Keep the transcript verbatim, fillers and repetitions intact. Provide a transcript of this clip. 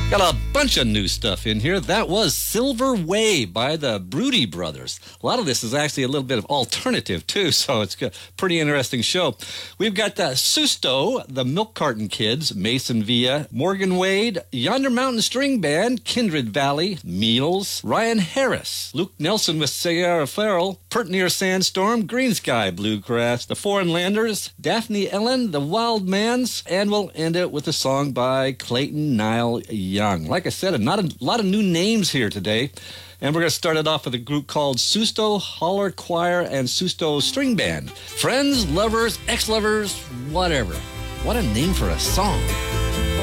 Got a bunch of new stuff in here. That was Silver Way by the Broody Brothers. A lot of this is actually a little bit of alternative, too, so it's a pretty interesting show. We've got uh, Susto, the Milk Carton Kids, Mason Villa, Morgan Wade, Yonder Mountain String Band, Kindred Valley, Meals, Ryan Harris, Luke Nelson with Sierra Farrell, Pertnear Sandstorm, Green Sky Bluegrass, the Foreign Landers, Daphne Ellen, the Wild Mans, and we'll end it with a song by Clayton Nile Young. Like I said, not a lot of new names here today. And we're going to start it off with a group called Susto Holler Choir and Susto String Band. Friends, lovers, ex-lovers, whatever. What a name for a song.